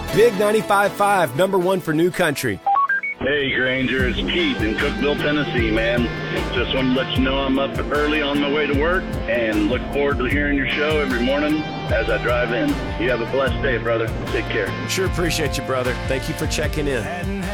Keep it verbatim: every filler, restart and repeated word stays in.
Big ninety-five point five, number one for New Country. Hey, Granger, it's Keith in Cookeville, Tennessee, man. Just wanted to let you know I'm up early on my way to work and look forward to hearing your show every morning as I drive in. You have a blessed day, brother. Take care. Sure appreciate you, brother. Thank you for checking in.